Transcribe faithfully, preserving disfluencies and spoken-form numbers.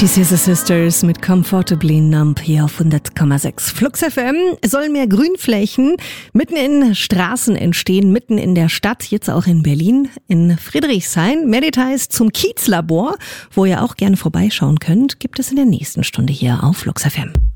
Die Scissor Sisters mit Comfortably Numb hier auf hundert Komma sechs. Flux F M. Es sollen mehr Grünflächen mitten in Straßen entstehen, mitten in der Stadt, jetzt auch in Berlin, in Friedrichshain. Mehr Details zum Kiezlabor, wo ihr auch gerne vorbeischauen könnt, gibt es in der nächsten Stunde hier auf Flux F M.